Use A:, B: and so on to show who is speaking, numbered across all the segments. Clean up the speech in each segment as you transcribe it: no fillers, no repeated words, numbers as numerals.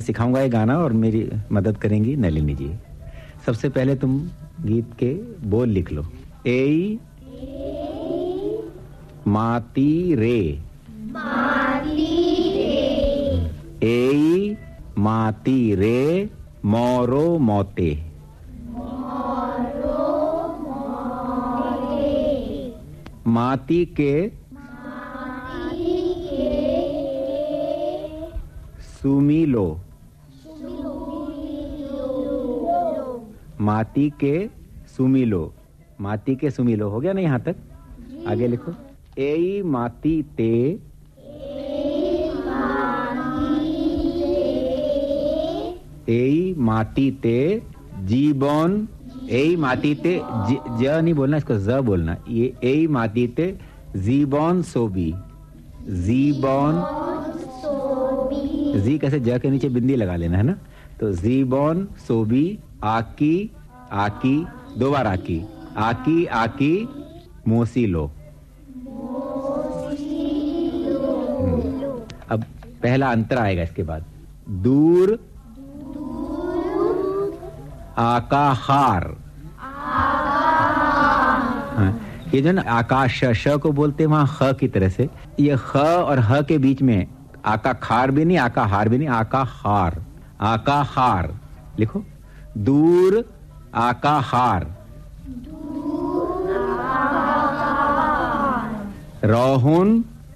A: सिखाऊंगा ये गाना और मेरी मदद करेंगी नलिनी जी। सबसे पहले तुम गीत के बोल लिख लो। एई माती रे, एई माती रे मोरो मोते, माती के सुमिलो, माती के सुमिलो, माती के सुमिलो हो गया ना यहां तक? आगे लिखो। एई माती ते, एई माती ते जीवन, एई माती ते ज नहीं बोलना, इसको ज बोलना। ये एई माती ते जीवन सोबी, जीवन जी कैसे ज के नीचे बिंदी लगा लेना है ना। तो जीवन सोबी आकी, आकी दो बार आकी, आकी आकी मोसीलो। अब पहला अंतर आएगा इसके बाद। दूर आकाहार, ये जो ना आकाश श को बोलते हैं वहां ख की तरह से, ये ख और ह के बीच में आका खार भी नहीं, आका हार भी नहीं, आका हार, आका हार लिखो। दूर आका हार, रोहुन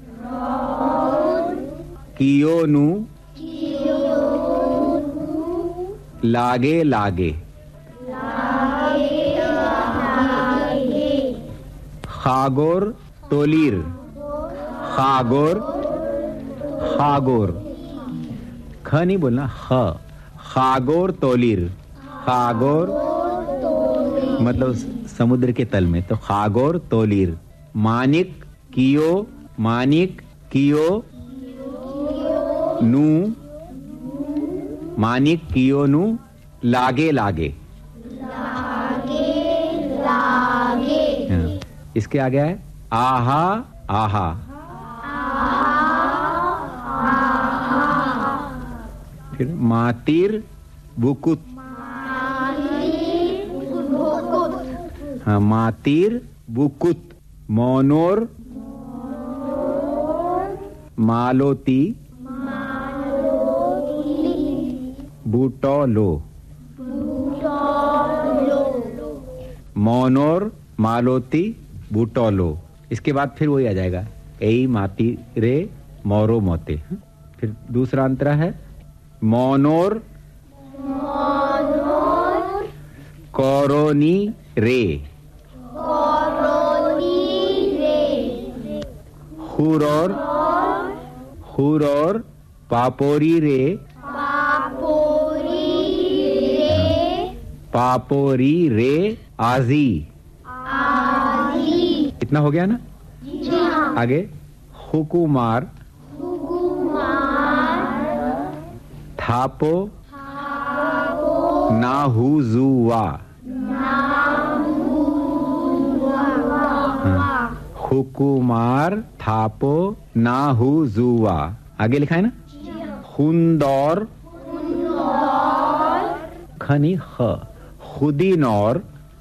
A: कियोनु लागे लागे, खागोर टोलीर, खागोर खागोर, ख नहीं बोलना, ख, खागोर तोलीर, खागोर मतलब समुद्र के तल में, तो खागोर तोलीर। मानिक कियो, मानिक कियो नू, मानिक कियो नू लागे लागे, इसके आगे है आहा आहा, फिर मातिर बुकुत, हाँ मातिर बुकुत। मोनोर मालोती बूटोलो, मोनोर मालोती बूटोलो। इसके बाद फिर वही आ जाएगा, एई माती रे मोरो मोते। फिर दूसरा अंतरा है मोनोर कोरोनी रे, हुरोर हुरोर पापोरी रे, पापोरी रे आजी। इतना हो गया ना? आगे हुकुमार थापो नाहुजुआ, हुकुमार थापो नाहुजुआ। आगे लिखा है ना? खुंदौर खनी ख, खुदीनौर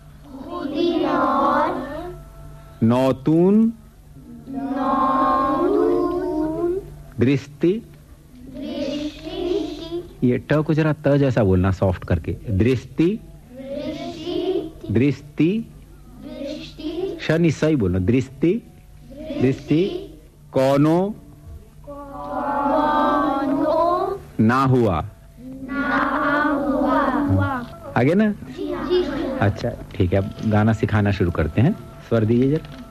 A: नौतून दृष्टि, ये ट को जरा त जैसा बोलना सॉफ्ट करके, दृष्टि दृष्टि, शनि सही बोलना, दृष्टि दृष्टि। कोनो ना हुआ, आगे ना? अच्छा ठीक है, अब गाना सिखाना शुरू करते हैं। स्वर दीजिए जरा।